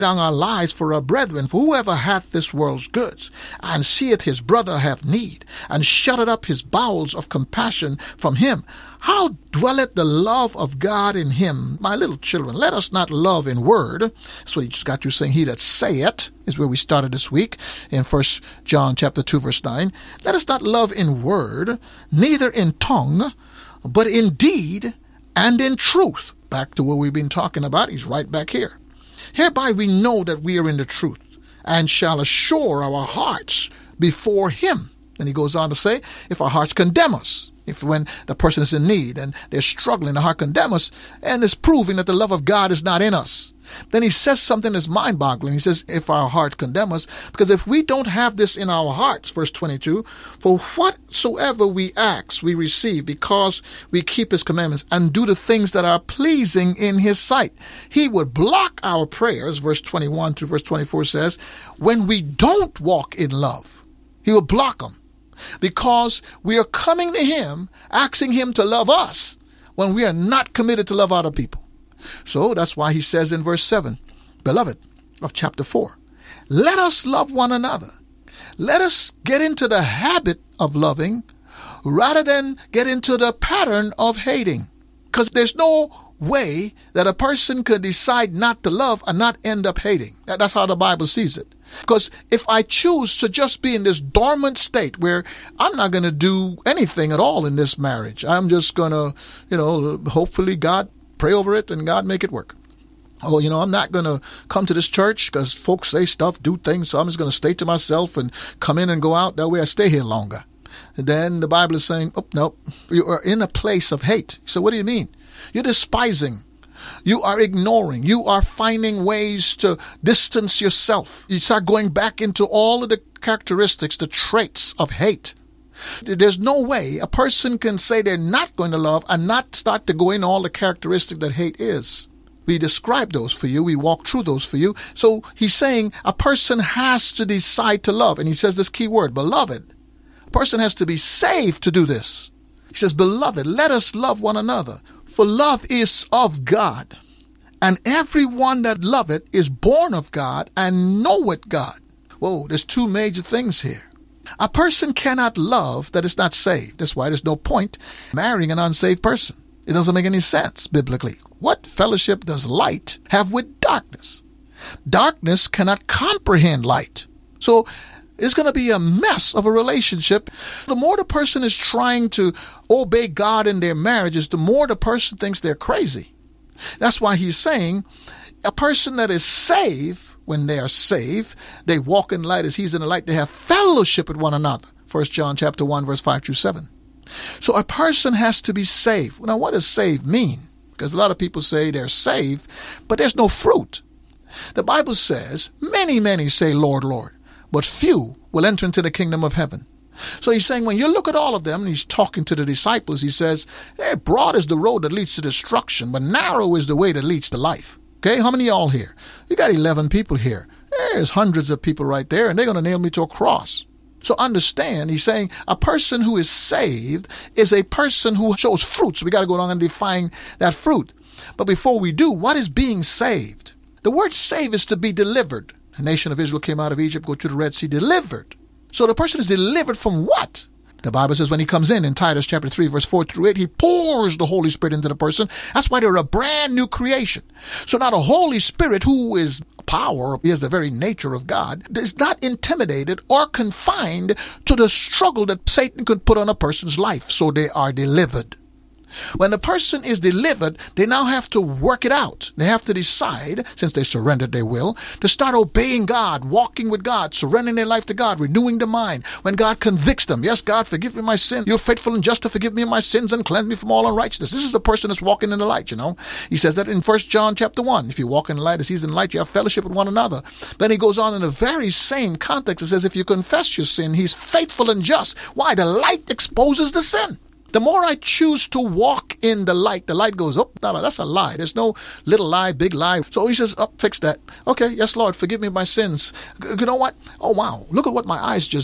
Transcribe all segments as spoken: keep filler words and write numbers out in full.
down our lives for our brethren. For whoever hath this world's goods, and seeth his brother have need, and shutteth up his bowels of compassion from him, how dwelleth the love of God in him? My little children, let us not love in word. That's what he just got you saying. He that saith is where we started this week in First John chapter two, verse nine. Let us not love in word, neither in tongue, but in deed and in truth. Back to what we've been talking about. He's right back here. Hereby we know that we are in the truth, and shall assure our hearts before him. And he goes on to say, if our hearts condemn us, if when the person is in need and they're struggling, the heart condemn us, and is proving that the love of God is not in us. Then he says something that's mind-boggling. He says, if our heart condemn us, because if we don't have this in our hearts, verse twenty-two, for whatsoever we ask, we receive, because we keep his commandments and do the things that are pleasing in his sight. He would block our prayers, verse twenty-one to verse twenty-four says, when we don't walk in love. He will block them because we are coming to him, asking him to love us when we are not committed to love other people. So that's why he says in verse seven, beloved, of chapter four, let us love one another. Let us get into the habit of loving rather than get into the pattern of hating. Because there's no way that a person could decide not to love and not end up hating. That's how the Bible sees it. Because if I choose to just be in this dormant state where I'm not going to do anything at all in this marriage, I'm just going to, you know, hopefully God pray over it and God make it work. Oh, you know, I'm not going to come to this church because folks say stuff, do things, so I'm just going to stay to myself and come in and go out. That way I stay here longer. And then the Bible is saying, oh, no, you are in a place of hate. So what do you mean? You're despising. You are ignoring. You are finding ways to distance yourself. You start going back into all of the characteristics, the traits of hate. There's no way a person can say they're not going to love and not start to go in all the characteristics that hate is. We describe those for you. We walk through those for you. So he's saying a person has to decide to love. And he says this key word, beloved. A person has to be saved to do this. He says, beloved, let us love one another. For love is of God. And everyone that loveth is born of God and knoweth God. Whoa, there's two major things here. A person cannot love that is not saved. That's why there's no point marrying an unsaved person. It doesn't make any sense biblically. What fellowship does light have with darkness? Darkness cannot comprehend light. So it's going to be a mess of a relationship. The more the person is trying to obey God in their marriages, the more the person thinks they're crazy. That's why he's saying a person that is saved, when they are saved, they walk in light as he's in the light. They have fellowship with one another. First John chapter one, verse five through seven. So a person has to be saved. Now, what does saved mean? Because a lot of people say they're saved, but there's no fruit. The Bible says, many, many say, Lord, Lord, but few will enter into the kingdom of heaven. So he's saying when you look at all of them, and he's talking to the disciples, he says, hey, broad is the road that leads to destruction, but narrow is the way that leads to life. Okay, how many of y'all here? You got eleven people here. There's hundreds of people right there, and they're going to nail me to a cross. So understand, he's saying a person who is saved is a person who shows fruit. So we got to go along and define that fruit. But before we do, what is being saved? The word save is to be delivered. The nation of Israel came out of Egypt, go to the Red Sea, delivered. So the person is delivered from what? The Bible says when he comes in, in Titus chapter three, verse four through eight, he pours the Holy Spirit into the person. That's why they're a brand new creation. So now the Holy Spirit, who is power, he has the very nature of God, is not intimidated or confined to the struggle that Satan could put on a person's life. So they are delivered. When a person is delivered, they now have to work it out. They have to decide, since they surrendered their will, to start obeying God, walking with God, surrendering their life to God, renewing the mind. When God convicts them, yes, God, forgive me my sin. You're faithful and just to forgive me my sins and cleanse me from all unrighteousness. This is the person that's walking in the light, you know. He says that in First John chapter one. If you walk in the light as he's in the light, you have fellowship with one another. Then he goes on in the very same context. It says if you confess your sin, he's faithful and just. Why? The light exposes the sin. The more I choose to walk in the light, the light goes, oh, no, no, that's a lie. There's no little lie, big lie. So he says, oh, fix that. Okay, yes, Lord, forgive me my sins. You know what? Oh, wow, look at what my eyes just did.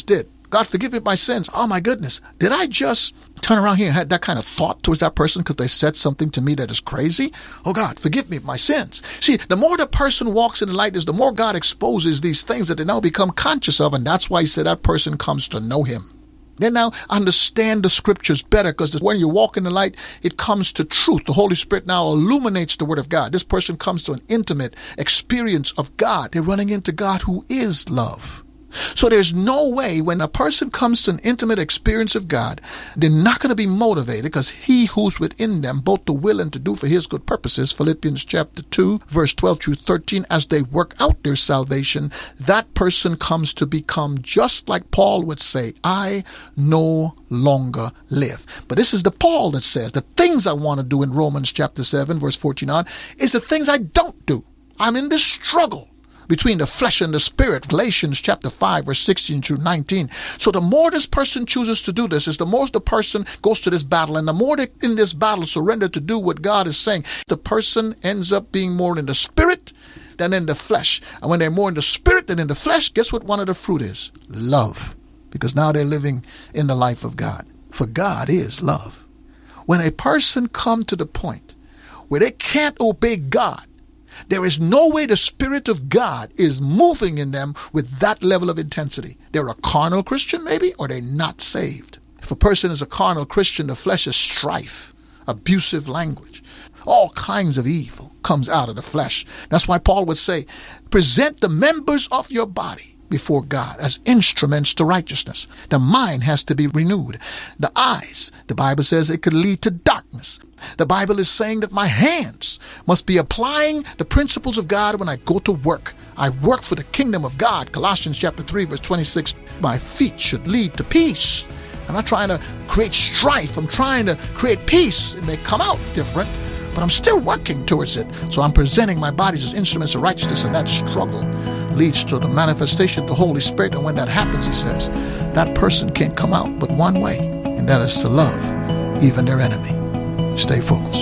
God, forgive me my sins. Oh, my goodness. Did I just turn around here and had that kind of thought towards that person because they said something to me that is crazy? Oh, God, forgive me my sins. See, the more the person walks in the light is the more God exposes these things that they now become conscious of. And that's why he said that person comes to know him. They now understand the scriptures better because when you walk in the light, it comes to truth. The Holy Spirit now illuminates the word of God. This person comes to an intimate experience of God. They're running into God who is love. So there's no way when a person comes to an intimate experience of God, they're not going to be motivated because he who's within them, both to will and to do for his good purposes, Philippians chapter two, verse twelve through thirteen, as they work out their salvation, that person comes to become just like Paul would say, I no longer live. But this is the Paul that says the things I want to do in Romans chapter seven, verse fourteen on, is the things I don't do. I'm in this struggle between the flesh and the spirit, Galatians chapter five, verse sixteen through nineteen. So the more this person chooses to do this, is the more the person goes to this battle, and the more they in this battle surrender to do what God is saying, the person ends up being more in the spirit than in the flesh. And when they're more in the spirit than in the flesh, guess what one of the fruit is? Love. Because now they're living in the life of God. For God is love. When a person comes to the point where they can't obey God, there is no way the Spirit of God is moving in them with that level of intensity. They're a carnal Christian maybe, or they're not saved. If a person is a carnal Christian, the flesh is strife, abusive language. All kinds of evil comes out of the flesh. That's why Paul would say, present the members of your body before God as instruments to righteousness. The mind has to be renewed. The eyes, the Bible says it could lead to darkness. The Bible is saying that my hands must be applying the principles of God when I go to work. I work for the kingdom of God. Colossians chapter three, verse twenty-six. My feet should lead to peace. I'm not trying to create strife. I'm trying to create peace. It may come out different, but I'm still working towards it. So I'm presenting my bodies as instruments of righteousness, and that struggle leads to the manifestation of the Holy Spirit. And when that happens, he says, that person can't come out but one way, and that is to love even their enemy. Stay focused.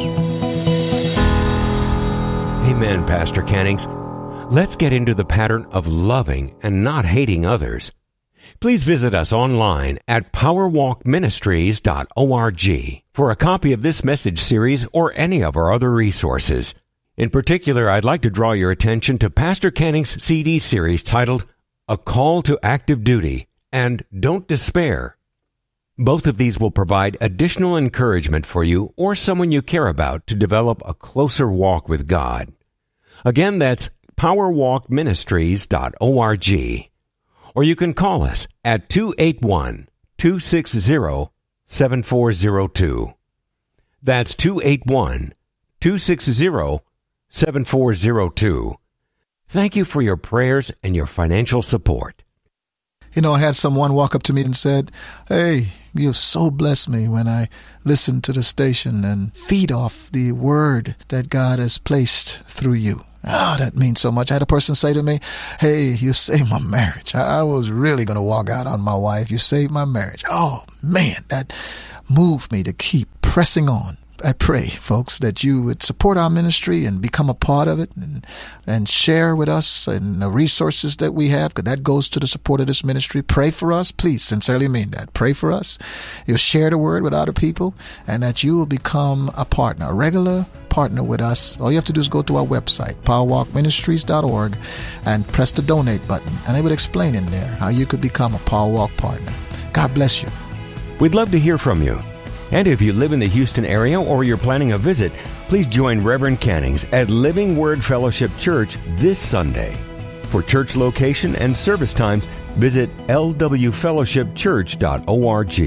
Amen, Pastor Cannings. Let's get into the pattern of loving and not hating others. Please visit us online at power walk ministries dot org for a copy of this message series or any of our other resources. In particular, I'd like to draw your attention to Pastor Canning's C D series titled A Call to Active Duty and Don't Despair. Both of these will provide additional encouragement for you or someone you care about to develop a closer walk with God. Again, that's power walk ministries dot org. Or you can call us at two eight one, two six zero, seven four zero two. That's two eight one, two six zero, seven four zero two. Thank you for your prayers and your financial support. You know, I had someone walk up to me and said, hey, you've so blessed me when I listen to the station and feed off the word that God has placed through you. Oh, that means so much. I had a person say to me, hey, you saved my marriage. I, I was really going to walk out on my wife. You saved my marriage. Oh, man, that moved me to keep pressing on. I pray, folks, that you would support our ministry and become a part of it and, and share with us and the resources that we have, because that goes to the support of this ministry. Pray for us. Please, sincerely mean that. Pray for us. You'll share the word with other people, and that you will become a partner, a regular partner with us. All you have to do is go to our website, power walk ministries dot org, and press the donate button, and it would explain in there how you could become a Power Walk partner. God bless you. We'd love to hear from you. And if you live in the Houston area or you're planning a visit, please join Reverend Cannings at Living Word Fellowship Church this Sunday. For church location and service times, visit l w fellowship church dot org.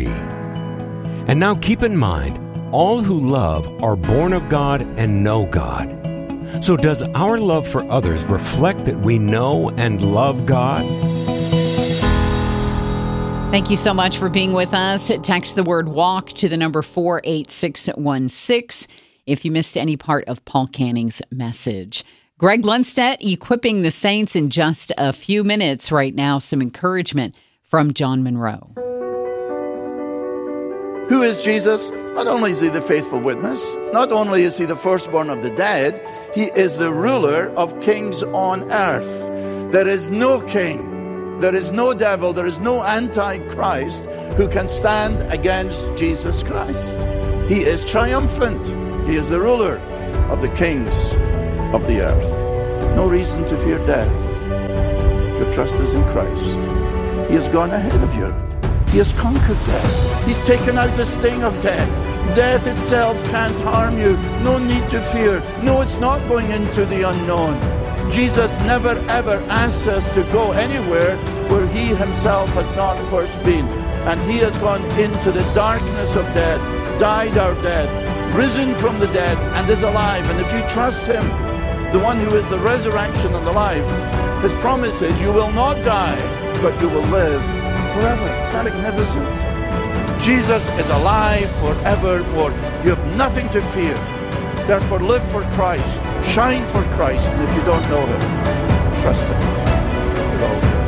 And now keep in mind, all who love are born of God and know God. So does our love for others reflect that we know and love God? Thank you so much for being with us. Text the word WALK to the number four eight six one six if you missed any part of Paul Canning's message. Greg Lundstedt equipping the saints in just a few minutes right now. Some encouragement from John Monroe. Who is Jesus? Not only is he the faithful witness, not only is he the firstborn of the dead, he is the ruler of kings on earth. There is no king There is no devil, there is no antichrist who can stand against Jesus Christ. He is triumphant. He is the ruler of the kings of the earth. No reason to fear death if your trust is in Christ. He has gone ahead of you. He has conquered death. He's taken out the sting of death. Death itself can't harm you. No need to fear. No, it's not going into the unknown. Jesus never ever asks us to go anywhere where he himself has not first been. And he has gone into the darkness of death, died our death, risen from the dead, and is alive. And if you trust him, the one who is the resurrection and the life, his promise is you will not die, but you will live forever. Is that magnificent? Jesus is alive forevermore. You have nothing to fear. Therefore, live for Christ, shine for Christ, and if you don't know him, trust him with all your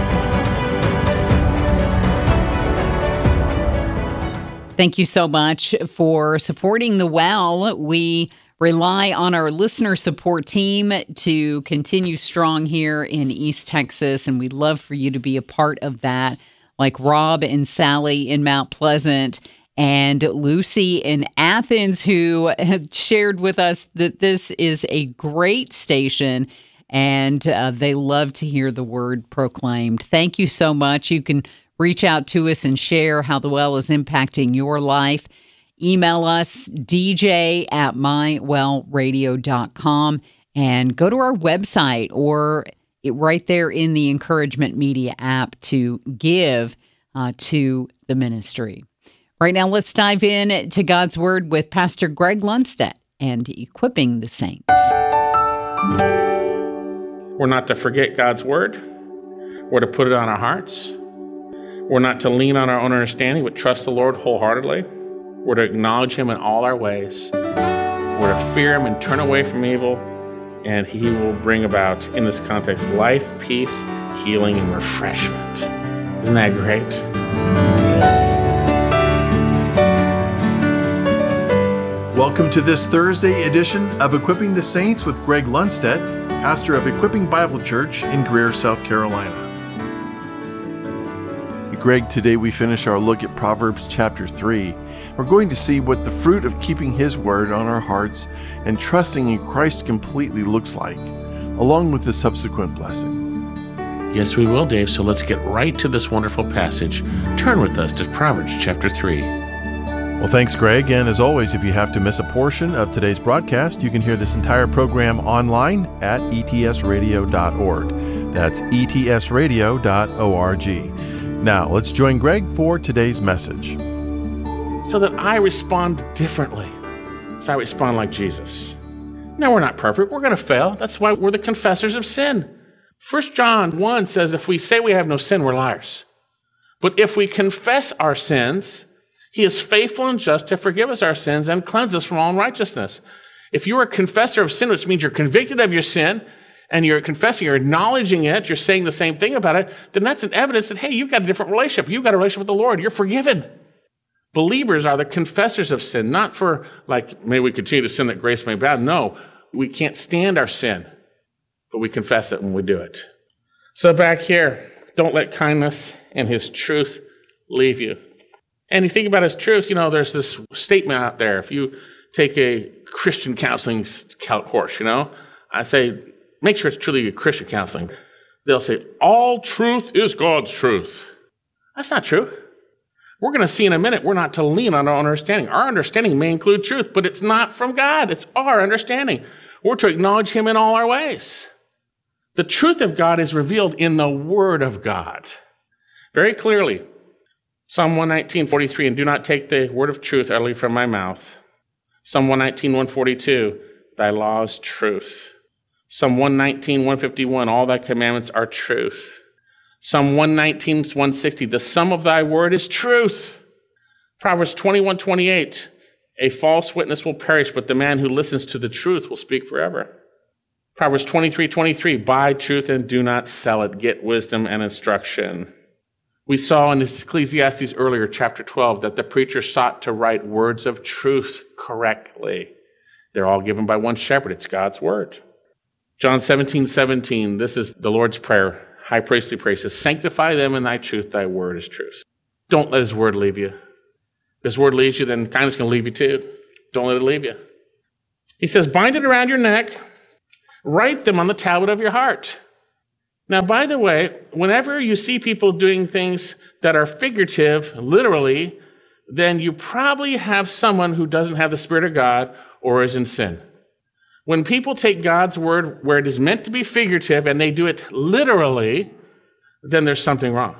heart. Thank you so much for supporting The Well. We rely on our listener support team to continue strong here in East Texas, and we'd love for you to be a part of that, like Rob and Sally in Mount Pleasant and Lucy in Athens, who had shared with us that this is a great station and uh, they love to hear the word proclaimed. Thank you so much. You can reach out to us and share how The Well is impacting your life. Email us, d j at my well radio dot com, and go to our website or it, right there in the Encouragement Media app to give uh, to the ministry. Right now, let's dive in to God's Word with Pastor Greg Lundstedt and Equipping the Saints. We're not to forget God's Word. We're to put it on our hearts. We're not to lean on our own understanding, but trust the Lord wholeheartedly. We're to acknowledge him in all our ways. We're to fear him and turn away from evil, and he will bring about, in this context, life, peace, healing, and refreshment. Isn't that great? Welcome to this Thursday edition of Equipping the Saints with Greg Lundstedt, pastor of Equipping Bible Church in Greer, South Carolina. Greg, today we finish our look at Proverbs chapter three. We're going to see what the fruit of keeping his word on our hearts and trusting in Christ completely looks like, along with the subsequent blessing. Yes, we will, Dave. So let's get right to this wonderful passage. Turn with us to Proverbs chapter three. Well, thanks, Greg. And as always, if you have to miss a portion of today's broadcast, you can hear this entire program online at e t s radio dot org. That's e t s radio dot org. Now, let's join Greg for today's message. So that I respond differently. So I respond like Jesus. Now, we're not perfect. We're going to fail. That's why we're the confessors of sin. First John one says, if we say we have no sin, we're liars. But if we confess our sins, he is faithful and just to forgive us our sins and cleanse us from all unrighteousness. If you're a confessor of sin, which means you're convicted of your sin, and you're confessing, you're acknowledging it, you're saying the same thing about it, then that's an evidence that, hey, you've got a different relationship. You've got a relationship with the Lord. You're forgiven. Believers are the confessors of sin, not for, like, may we continue to sin that grace may abound. No, we can't stand our sin, but we confess it when we do it. So back here, don't let kindness and his truth leave you. And you think about his truth, you know, there's this statement out there. If you take a Christian counseling course, you know, I say, make sure it's truly a Christian counseling. They'll say, all truth is God's truth. That's not true. We're going to see in a minute, we're not to lean on our own understanding. Our understanding may include truth, but it's not from God. It's our understanding. We're to acknowledge him in all our ways. The truth of God is revealed in the Word of God. Very clearly. Psalm one nineteen, forty-three, and do not take the word of truth utterly from my mouth. Psalm one nineteen, one forty-two, thy law is truth. Psalm one nineteen, one fifty-one, all thy commandments are truth. Psalm one nineteen, one sixty, the sum of thy word is truth. Proverbs twenty-one, twenty-eight, a false witness will perish, but the man who listens to the truth will speak forever. Proverbs twenty-three, twenty-three, buy truth and do not sell it. Get wisdom and instruction. We saw in Ecclesiastes earlier, chapter twelve, that the preacher sought to write words of truth correctly. They're all given by one shepherd. It's God's word. John seventeen, seventeen, this is the Lord's Prayer. high priestly prayer. He says, sanctify them in thy truth, thy word is truth. Don't let his word leave you. If his word leaves you, then kindness can leave you too. Don't let it leave you. He says, bind it around your neck, write them on the tablet of your heart. Now, by the way, whenever you see people doing things that are figurative, literally, then you probably have someone who doesn't have the Spirit of God or is in sin. When people take God's word where it is meant to be figurative and they do it literally, then there's something wrong.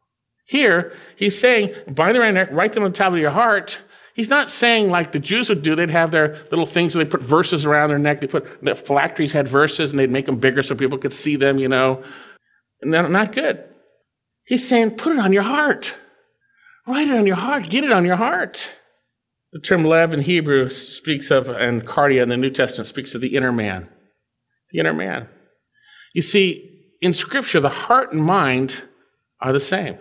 Here, he's saying, bind them around your neck, write them on the tablet of your heart. He's not saying like the Jews would do. They'd have their little things where they put verses around their neck. They put, the phylacteries had verses and they'd make them bigger so people could see them, you know. And they're not good. He's saying, put it on your heart. Write it on your heart. Get it on your heart. The term lev in Hebrew speaks of, and cardia in the New Testament speaks of the inner man. The inner man. You see, in Scripture, the heart and mind are the same.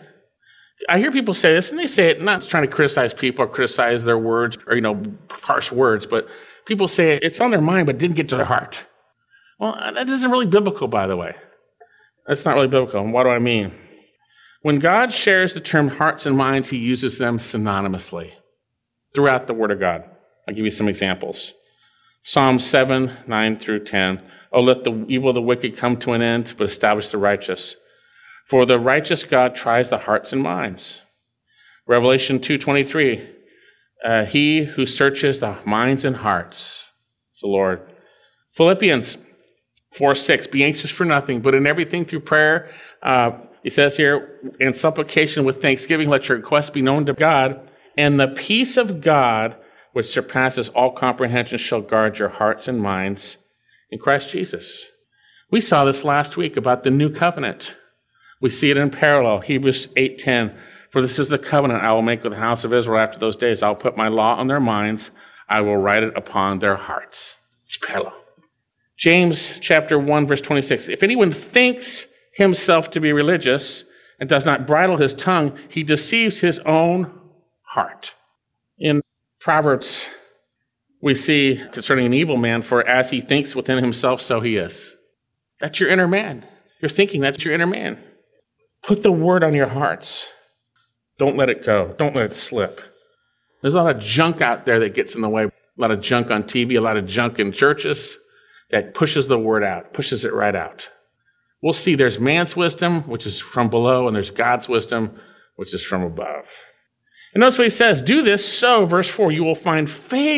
I hear people say this, and they say it not trying to criticize people or criticize their words or, you know, harsh words, but people say it's on their mind but didn't get to their heart. Well, that isn't really biblical, by the way. That's not really biblical. And what do I mean? When God shares the term hearts and minds, he uses them synonymously throughout the Word of God. I'll give you some examples. Psalm seven, nine through ten. Oh, let the evil of the wicked come to an end, but establish the righteous. For the righteous God tries the hearts and minds. Revelation two twenty-three. Uh, he who searches the minds and hearts is the Lord. Philippians four six. Be anxious for nothing, but in everything through prayer. Uh, he says here, in supplication with thanksgiving, let your requests be known to God. And the peace of God, which surpasses all comprehension, shall guard your hearts and minds in Christ Jesus. We saw this last week about the new covenant. We see it in parallel. Hebrews eight ten. For this is the covenant I will make with the house of Israel after those days. I will put my law on their minds. I will write it upon their hearts. It's parallel. James chapter one, verse twenty-six. If anyone thinks himself to be religious and does not bridle his tongue, he deceives his own heart. In Proverbs, we see concerning an evil man, for as he thinks within himself, so he is. That's your inner man. You're thinking that's your inner man. Put the word on your hearts. Don't let it go. Don't let it slip. There's a lot of junk out there that gets in the way. A lot of junk on T V, a lot of junk in churches that pushes the word out, pushes it right out. We'll see there's man's wisdom, which is from below, and there's God's wisdom, which is from above. And notice what he says, do this so, verse four, you will find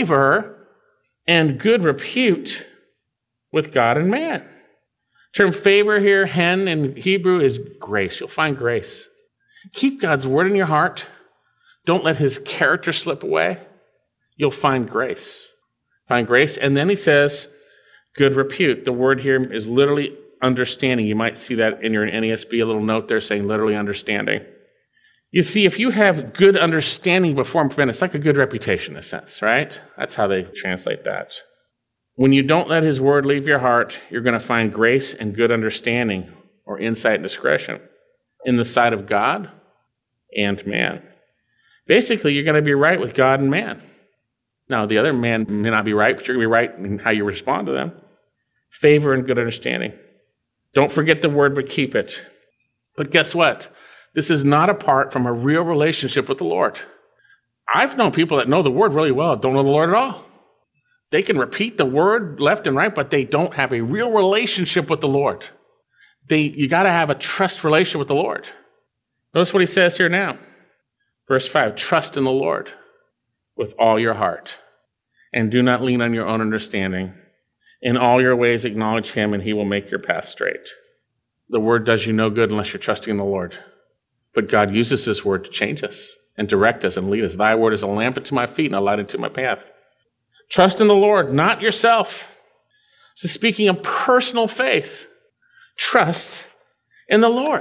favor and good repute with God and man. The term favor here, hen in Hebrew, is grace. You'll find grace. Keep God's word in your heart. Don't let his character slip away. You'll find grace. Find grace. And then he says, good repute. The word here is literally understanding. You might see that in your N A S B, a little note there saying literally understanding. You see, if you have good understanding before men, it's like a good reputation in a sense, right? That's how they translate that. When you don't let his word leave your heart, you're going to find grace and good understanding or insight and discretion in the sight of God and man. Basically, you're going to be right with God and man. Now, the other man may not be right, but you're going to be right in how you respond to them. Favor and good understanding. Don't forget the word, but keep it. But guess what? This is not apart from a real relationship with the Lord. I've known people that know the word really well, don't know the Lord at all. They can repeat the word left and right, but they don't have a real relationship with the Lord. They, you got to have a trust relationship with the Lord. Notice what he says here now. Verse five, trust in the Lord with all your heart, and do not lean on your own understanding. In all your ways acknowledge him, and he will make your path straight. The word does you no good unless you're trusting in the Lord. But God uses this word to change us and direct us and lead us. Thy word is a lamp unto my feet and a light unto my path. Trust in the Lord, not yourself. This is speaking of personal faith. Trust in the Lord.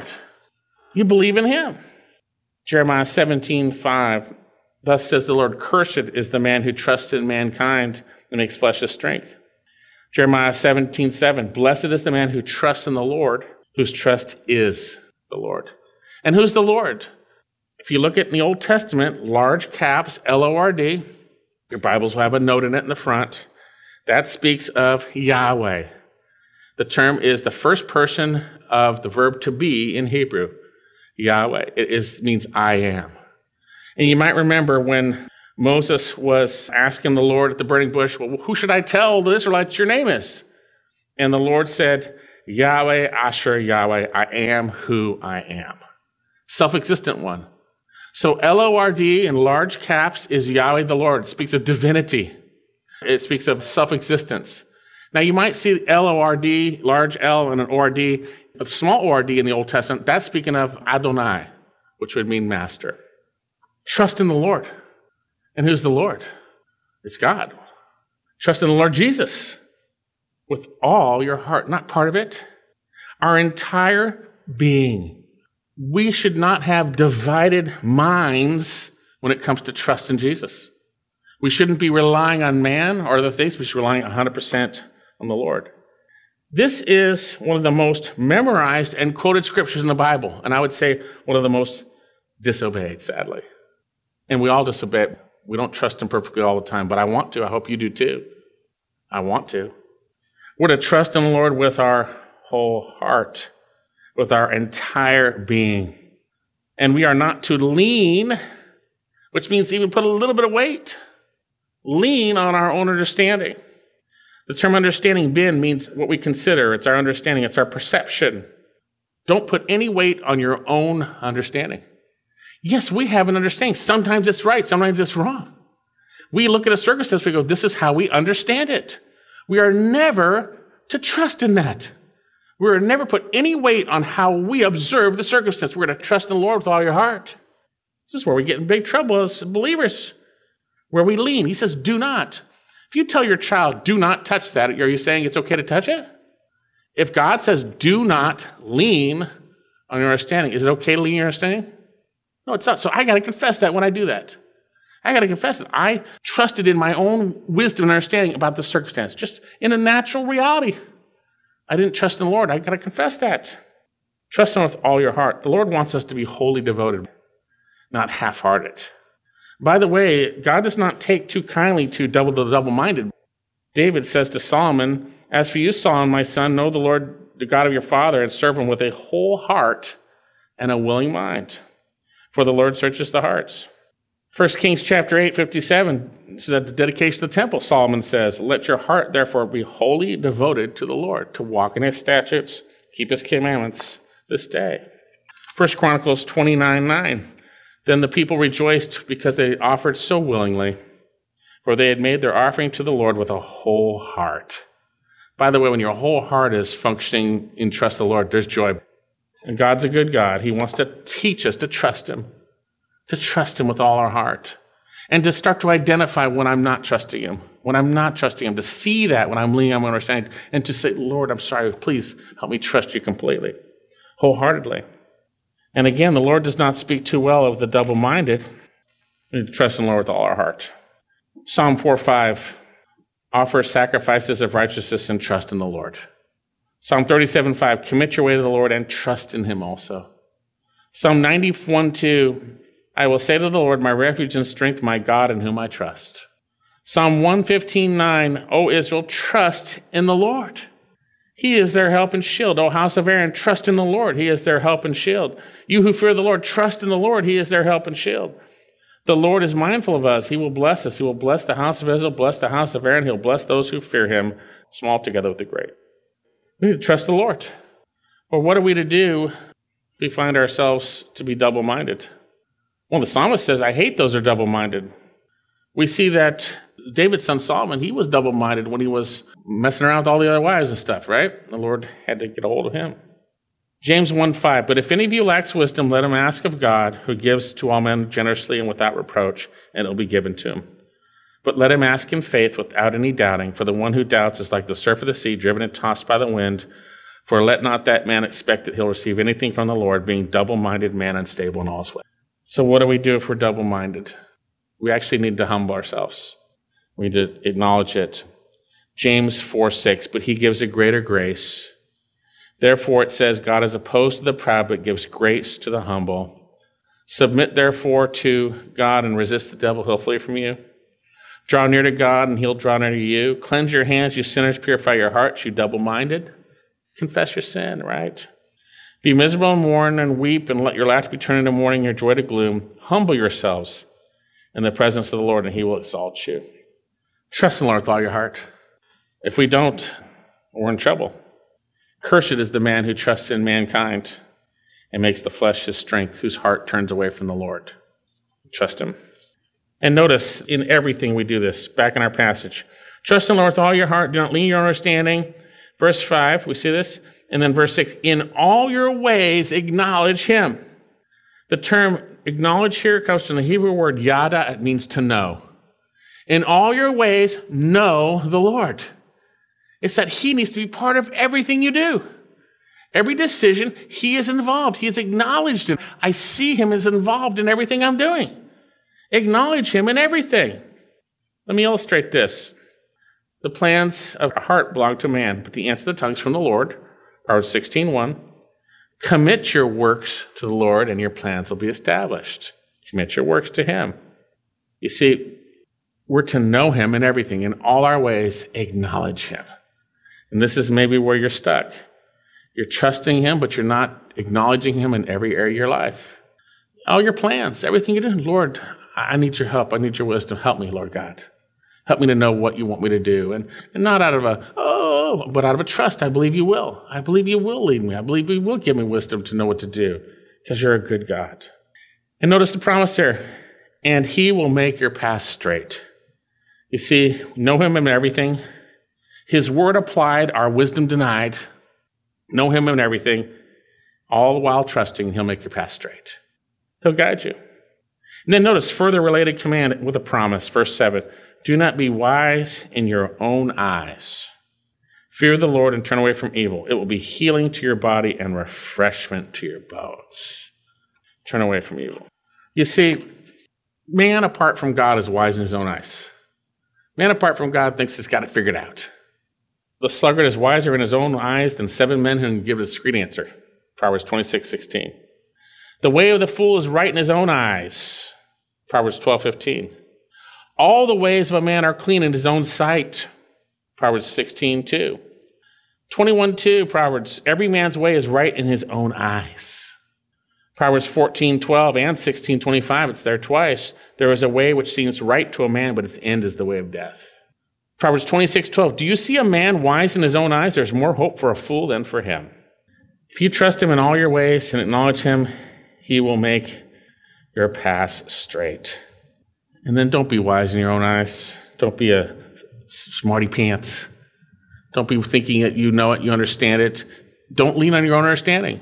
You believe in him. Jeremiah seventeen five. Thus says the Lord, cursed is the man who trusts in mankind and makes flesh his strength. Jeremiah seventeen seven. Blessed is the man who trusts in the Lord, whose trust is the Lord. And who's the Lord? If you look at in the Old Testament, large caps, L O R D, your Bibles will have a note in it in the front. That speaks of Yahweh. The term is the first person of the verb to be in Hebrew, Yahweh. It is, means I am. And you might remember when Moses was asking the Lord at the burning bush, well, who should I tell the Israelites your name is? And the Lord said, Yahweh, Asher, Yahweh, I am who I am. Self-existent one. So L O R D in large caps is Yahweh the Lord. It speaks of divinity. It speaks of self-existence. Now you might see L O R D, large L and an O R D, a small O R D in the Old Testament. That's speaking of Adonai, which would mean master. Trust in the Lord. And who's the Lord? It's God. Trust in the Lord Jesus with all your heart, not part of it, our entire being. We should not have divided minds when it comes to trust in Jesus. We shouldn't be relying on man or other things. We should be relying one hundred percent on the Lord. This is one of the most memorized and quoted scriptures in the Bible, and I would say one of the most disobeyed, sadly. And we all disobey. We don't trust him perfectly all the time, but I want to. I hope you do too. I want to. We're to trust in the Lord with our whole heart, with our entire being. And we are not to lean, which means even put a little bit of weight, lean on our own understanding. The term understanding, bin, means what we consider. It's our understanding. It's our perception. Don't put any weight on your own understanding. Yes, we have an understanding. Sometimes it's right. Sometimes it's wrong. We look at a circumstance, we go, this is how we understand it. We are never to trust in that. We're never put any weight on how we observe the circumstance. We're to trust in the Lord with all your heart. This is where we get in big trouble as believers, where we lean. He says, do not. If you tell your child, do not touch that, are you saying it's okay to touch it? If God says, do not lean on your understanding, is it okay to lean on your understanding? No, it's not. So I got to confess that when I do that. I got to confess it. I trusted in my own wisdom and understanding about the circumstance, just in a natural reality. I didn't trust in the Lord. I got to confess that. Trust him with all your heart. The Lord wants us to be wholly devoted, not half-hearted. By the way, God does not take too kindly to double the double-minded. David says to Solomon, as for you, Solomon, my son, know the Lord, the God of your father, and serve him with a whole heart and a willing mind. For the Lord searches the hearts. First Kings chapter eight, fifty-seven, this is at the dedication of the temple. Solomon says, let your heart therefore be wholly devoted to the Lord, to walk in his statutes, keep his commandments this day. First Chronicles twenty-nine, nine. Then the people rejoiced because they offered so willingly, for they had made their offering to the Lord with a whole heart. By the way, when your whole heart is functioning in trust in the Lord, there's joy. And God's a good God. He wants to teach us to trust him, to trust him with all our heart, and to start to identify when I'm not trusting him, when I'm not trusting him, to see that when I'm leaning on my understanding, and to say, Lord, I'm sorry, please help me trust you completely, wholeheartedly. And again, the Lord does not speak too well of the double-minded. We need to trust in the Lord with all our heart. Psalm four five, offer sacrifices of righteousness and trust in the Lord. Psalm thirty-seven five, commit your way to the Lord and trust in him also. Psalm ninety-one two, I will say to the Lord, my refuge and strength, my God in whom I trust. Psalm one fifteen nine, O Israel, trust in the Lord. He is their help and shield. O house of Aaron, trust in the Lord. He is their help and shield. You who fear the Lord, trust in the Lord. He is their help and shield. The Lord is mindful of us. He will bless us. He will bless the house of Israel, bless the house of Aaron. He'll bless those who fear him, small together with the great. We need to trust the Lord. Well, what are we to do if we find ourselves to be double-minded? Well, the psalmist says, I hate those who are double-minded. We see that David's son Solomon, he was double-minded when he was messing around with all the other wives and stuff, right? The Lord had to get a hold of him. James one five, but if any of you lacks wisdom, let him ask of God, who gives to all men generously and without reproach, and it will be given to him. But let him ask in faith without any doubting, for the one who doubts is like the surf of the sea, driven and tossed by the wind. For let not that man expect that he'll receive anything from the Lord, being double-minded, man unstable in all his ways. So what do we do if we're double-minded? We actually need to humble ourselves. We need to acknowledge it. James four six, but he gives a greater grace. Therefore it says, God is opposed to the proud, but gives grace to the humble. Submit therefore to God and resist the devil, he'll flee from you. Draw near to God and he'll draw near to you. Cleanse your hands, you sinners, purify your hearts, you double-minded. Confess your sin, right? Be miserable and mourn and weep, and let your laughter be turned into mourning, your joy to gloom. Humble yourselves in the presence of the Lord, and he will exalt you. Trust in the Lord with all your heart. If we don't, we're in trouble. Cursed is the man who trusts in mankind and makes the flesh his strength, whose heart turns away from the Lord. Trust him. And notice in everything we do this, back in our passage. Trust in the Lord with all your heart. Do not lean on your understanding. Verse five, we see this. And then verse six, in all your ways acknowledge him. The term acknowledge here comes from the Hebrew word yada. It means to know. In all your ways, know the Lord. It's that he needs to be part of everything you do. Every decision, he is involved. He is acknowledged in. I see him as involved in everything I'm doing. Acknowledge him in everything. Let me illustrate this. The plans of a heart belong to man, but the answer of the tongue is from the Lord. Proverbs sixteen one. Commit your works to the Lord, and your plans will be established. Commit your works to him. You see, we're to know him in everything. In all our ways, acknowledge him. And this is maybe where you're stuck. You're trusting him, but you're not acknowledging him in every area of your life. All your plans, everything you're doing. Lord, I need your help. I need your wisdom. Help me, Lord God. Help me to know what you want me to do. And, and not out of a, oh, but out of a trust. I believe you will. I believe you will lead me. I believe you will give me wisdom to know what to do because you're a good God. And notice the promise here. And he will make your path straight. You see, know him in everything. His word applied, our wisdom denied. Know him in everything. All the while trusting he'll make your path straight. He'll guide you. And then notice further related command with a promise. Verse seven. Do not be wise in your own eyes. Fear the Lord and turn away from evil. It will be healing to your body and refreshment to your bones. Turn away from evil. You see, man apart from God is wise in his own eyes. Man apart from God thinks he's got it figured out. The sluggard is wiser in his own eyes than seven men who can give a discreet answer. Proverbs twenty-six sixteen. The way of the fool is right in his own eyes. Proverbs twelve fifteen. All the ways of a man are clean in his own sight. Proverbs sixteen two. twenty-one two, Proverbs, every man's way is right in his own eyes. Proverbs fourteen twelve and sixteen twenty-five, it's there twice. There is a way which seems right to a man, but its end is the way of death. Proverbs twenty-six twelve, do you see a man wise in his own eyes? There's more hope for a fool than for him. If you trust him in all your ways and acknowledge him, he will make your paths straight. And then don't be wise in your own eyes. Don't be a smarty pants. Don't be thinking that you know it, you understand it. Don't lean on your own understanding.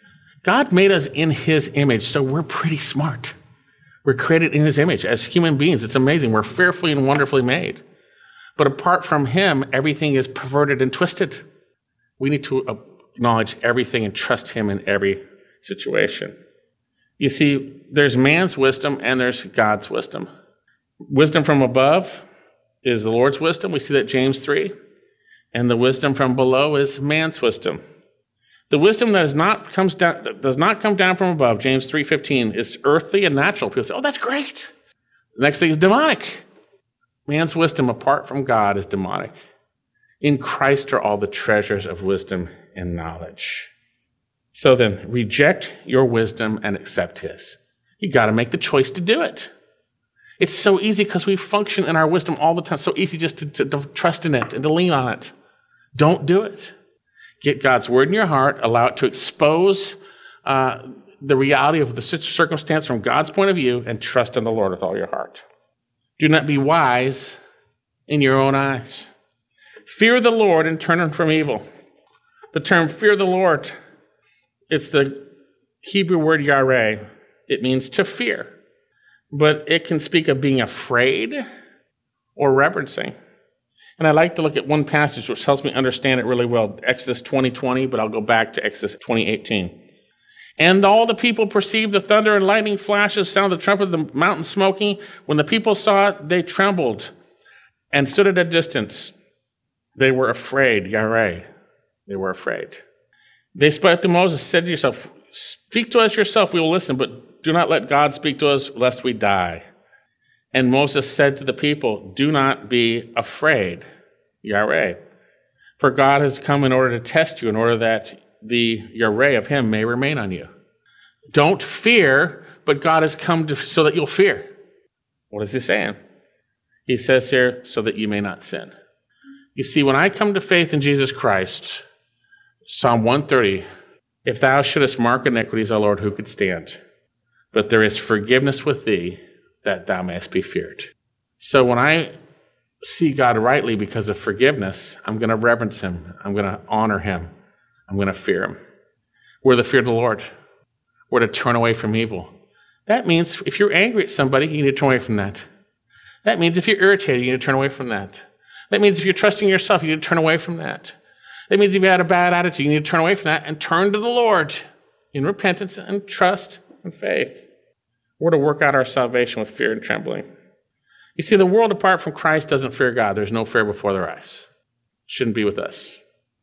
God made us in his image, so we're pretty smart. We're created in his image as human beings. It's amazing. We're fearfully and wonderfully made. But apart from him, everything is perverted and twisted. We need to acknowledge everything and trust him in every situation. You see, there's man's wisdom and there's God's wisdom. Wisdom from above is the Lord's wisdom. We see that James three. And the wisdom from below is man's wisdom. The wisdom that is not comes down that does not come down from above, James three fifteen, is earthly and natural. People say, oh, that's great. The next thing is demonic. Man's wisdom apart from God is demonic. In Christ are all the treasures of wisdom and knowledge. So then, reject your wisdom and accept his. You got to make the choice to do it. It's so easy because we function in our wisdom all the time. So easy just to, to, to trust in it and to lean on it. Don't do it. Get God's word in your heart. Allow it to expose uh, the reality of the circumstance from God's point of view, and trust in the Lord with all your heart. Do not be wise in your own eyes. Fear the Lord and turn from evil. The term fear the Lord, it's the Hebrew word yareh. It means to fear. But it can speak of being afraid or reverencing. And I like to look at one passage which helps me understand it really well. Exodus twenty twenty, but I'll go back to Exodus twenty eighteen. And all the people perceived the thunder and lightning flashes, sound of the trumpet, the mountain smoking. When the people saw it, they trembled and stood at a distance. They were afraid, yareh. They were afraid. They spoke to Moses, said to yourself, speak to us yourself, we will listen, but do not let God speak to us, lest we die. And Moses said to the people, do not be afraid, yareh. For God has come in order to test you, in order that the your ray of him may remain on you. Don't fear, but God has come to, so that you'll fear. What is he saying? He says here, so that you may not sin. You see, when I come to faith in Jesus Christ, Psalm one thirty, if thou shouldest mark iniquities, O Lord, who could stand? But there is forgiveness with thee, that thou mayest be feared. So when I see God rightly because of forgiveness, I'm going to reverence him. I'm going to honor him. I'm going to fear him. We're the fear of the Lord. We're to turn away from evil. That means if you're angry at somebody, you need to turn away from that. That means if you're irritated, you need to turn away from that. That means if you're trusting yourself, you need to turn away from that. That means if you had a bad attitude, you need to turn away from that and turn to the Lord in repentance and trust and faith. We're to work out our salvation with fear and trembling. You see, the world apart from Christ doesn't fear God. There's no fear before their eyes. Shouldn't be with us.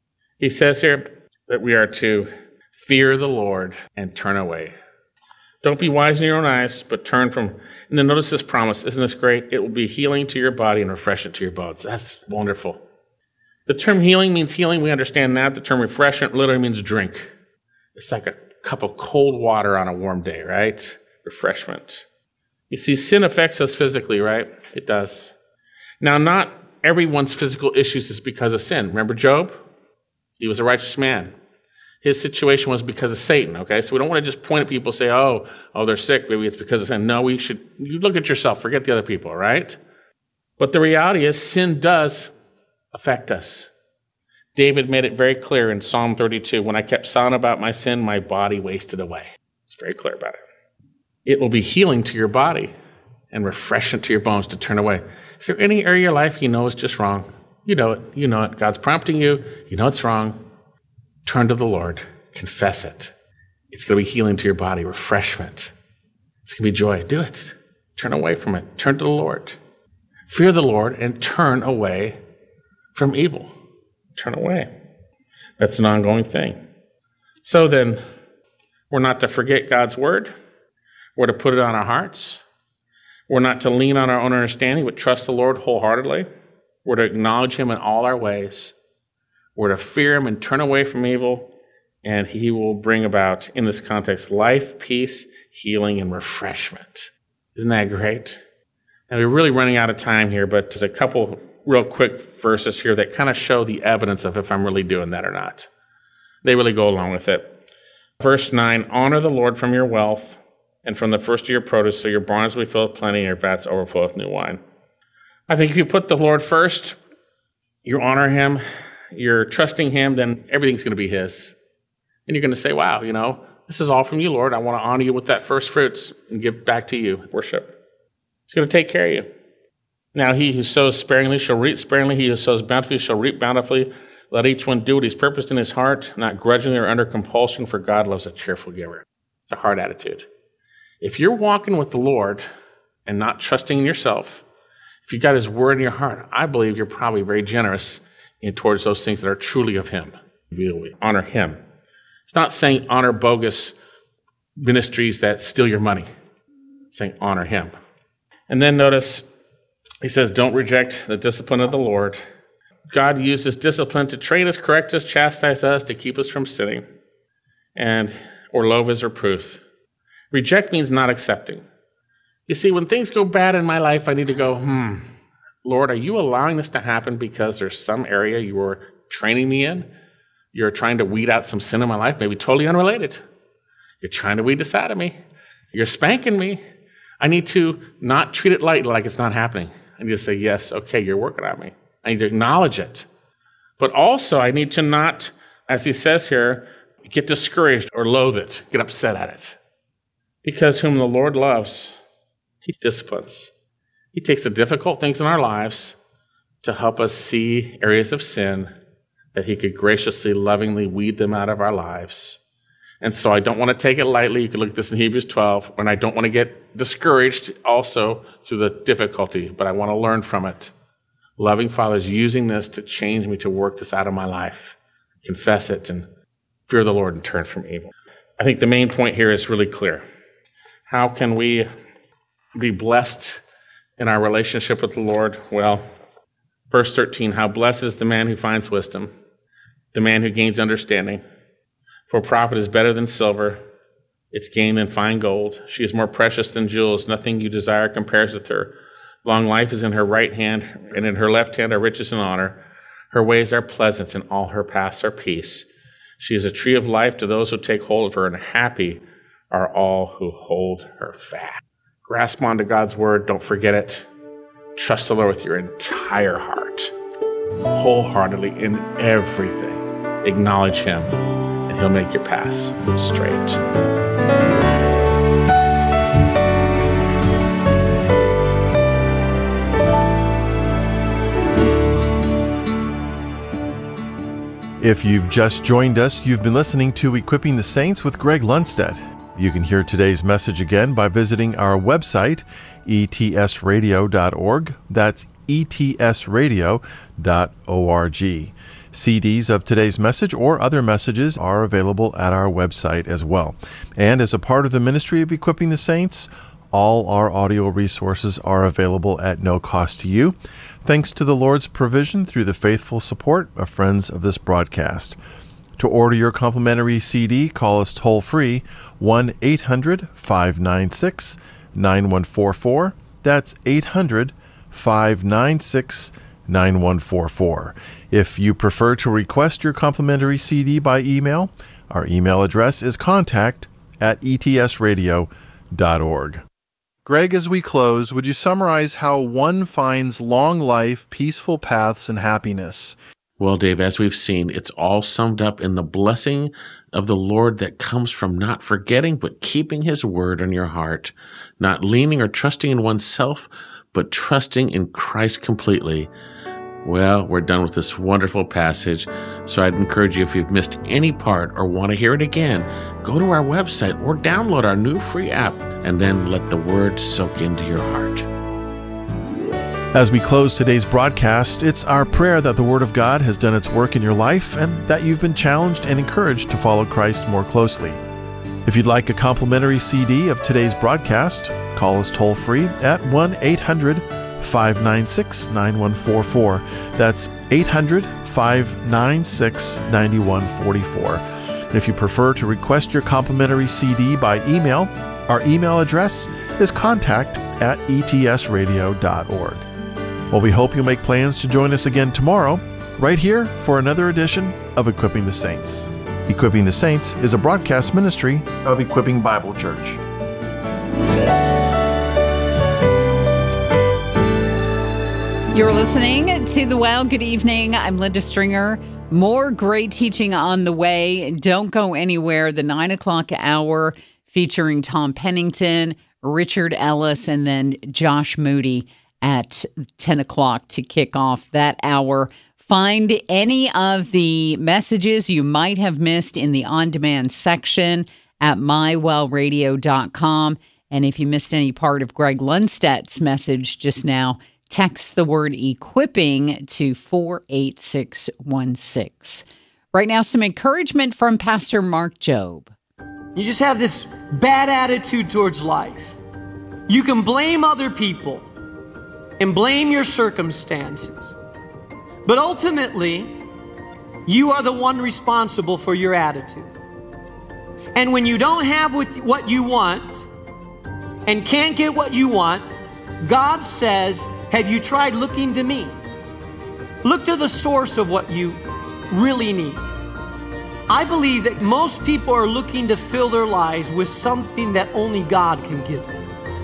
He says here that we are to fear the Lord and turn away. Don't be wise in your own eyes, but turn from... And then notice this promise. Isn't this great? It will be healing to your body and refreshment to your bones. That's wonderful. The term healing means healing. We understand that. The term refreshment literally means drink. It's like a cup of cold water on a warm day, right? Refreshment. You see, sin affects us physically, right? It does. Now, not everyone's physical issues is because of sin. Remember Job? He was a righteous man. His situation was because of Satan, okay? So we don't want to just point at people and say, oh, oh, they're sick, maybe it's because of sin. No, we should, you look at yourself, forget the other people, right? But the reality is sin does affect us. David made it very clear in Psalm thirty-two, when I kept silent about my sin, my body wasted away. It's very clear about it. It will be healing to your body and refreshment to your bones to turn away. Is there any area of your life you know is just wrong? You know it. You know it. God's prompting you. You know it's wrong. Turn to the Lord. Confess it. It's going to be healing to your body, refreshment. It's going to be joy. Do it. Turn away from it. Turn to the Lord. Fear the Lord and turn away from evil. Turn away. That's an ongoing thing. So then, we're not to forget God's word. We're to put it on our hearts. We're not to lean on our own understanding, but trust the Lord wholeheartedly. We're to acknowledge him in all our ways. We're to fear him and turn away from evil, and he will bring about, in this context, life, peace, healing, and refreshment. Isn't that great? And we're really running out of time here, but there's a couple real quick verses here that kind of show the evidence of if I'm really doing that or not. They really go along with it. Verse nine, honor the Lord from your wealth and from the first of your produce, so your barns will be filled with plenty and your vats overflow with new wine. I think if you put the Lord first, you honor him, you're trusting him, then everything's going to be his. And you're going to say, wow, you know, this is all from you, Lord. I want to honor you with that first fruits and give back to you, worship. He's going to take care of you. Now he who sows sparingly shall reap sparingly. He who sows bountifully shall reap bountifully. Let each one do what he's purposed in his heart, not grudgingly or under compulsion, for God loves a cheerful giver. It's a hard attitude. If you're walking with the Lord and not trusting in yourself, if you got his word in your heart, I believe you're probably very generous in towards those things that are truly of him. We honor him. It's not saying honor bogus ministries that steal your money. It's saying honor him. And then notice, he says, don't reject the discipline of the Lord. God uses discipline to train us, correct us, chastise us, to keep us from sinning, and or loathe his reproof. Reject means not accepting. You see, when things go bad in my life, I need to go, hmm, Lord, are you allowing this to happen because there's some area you are training me in? You're trying to weed out some sin in my life, maybe totally unrelated. You're trying to weed this out of me. You're spanking me. I need to not treat it lightly, like it's not happening. I need to say, yes, okay, you're working on me. I need to acknowledge it. But also, I need to not, as he says here, get discouraged or loathe it, get upset at it. Because whom the Lord loves, he disciplines. He takes the difficult things in our lives to help us see areas of sin that he could graciously, lovingly weed them out of our lives. And so I don't want to take it lightly. You can look at this in Hebrews twelve, and I don't want to get discouraged also through the difficulty, but I want to learn from it. Loving Father is using this to change me, to work this out of my life. Confess it and fear the Lord and turn from evil. I think the main point here is really clear. How can we be blessed in our relationship with the Lord? Well, verse thirteen, how blessed is the man who finds wisdom the man who gains understanding. For profit is better than silver, its gain than fine gold. She is more precious than jewels. Nothing you desire compares with her. Long life is in her right hand, and in her left hand are riches and honor. Her ways are pleasant, and all her paths are peace. She is a tree of life to those who take hold of her, and happy are all who hold her fast. Grasp onto God's word. Don't forget it. Trust the Lord with your entire heart, wholeheartedly in everything. Acknowledge him, and he'll make your paths straight. If you've just joined us, you've been listening to Equipping the Saints with Greg Lundstedt. You can hear today's message again by visiting our website, e t s radio dot org. That's e t s radio dot org. C Ds of today's message or other messages are available at our website as well. And as a part of the ministry of Equipping the Saints, all our audio resources are available at no cost to you, thanks to the Lord's provision through the faithful support of friends of this broadcast. To order your complimentary C D, call us toll-free, one eight hundred five nine six nine one four four. That's eight hundred five nine six nine one four four. If you prefer to request your complimentary C D by email, our email address is contact at e t s radio dot org. Greg, as we close, would you summarize how one finds long life, peaceful paths, and happiness? Well, Dave, as we've seen, it's all summed up in the blessing of the Lord that comes from not forgetting but keeping his word in your heart, not leaning or trusting in oneself, but trusting in Christ completely. Well, we're done with this wonderful passage, so I'd encourage you, if you've missed any part or want to hear it again, go to our website or download our new free app, and then let the word soak into your heart. As we close today's broadcast, it's our prayer that the Word of God has done its work in your life and that you've been challenged and encouraged to follow Christ more closely. If you'd like a complimentary C D of today's broadcast, call us toll-free at one eight hundred five nine six nine one four four. That's eight hundred five nine six nine one four four. And if you prefer to request your complimentary C D by email, our email address is contact at e t s radio dot org. Well, we hope you'll make plans to join us again tomorrow, right here for another edition of Equipping the Saints. Equipping the Saints is a broadcast ministry of Equipping Bible Church. You're listening to The Well. Good evening. I'm Linda Stringer. More great teaching on the way. Don't go anywhere. The nine o'clock hour featuring Tom Pennington, Richard Ellis, and then Josh Moody at ten o'clock to kick off that hour. Find any of the messages you might have missed in the on-demand section at my well radio dot com. And if you missed any part of Greg Lundstedt's message just now, text the word equipping to four eight six one six. Right now, some encouragement from Pastor Mark Jobe. You just have this bad attitude towards life. You can blame other people and blame your circumstances. But ultimately, you are the one responsible for your attitude. And when you don't have what you want and can't get what you want, God says, have you tried looking to me? Look to the source of what you really need. I believe that most people are looking to fill their lives with something that only God can give them.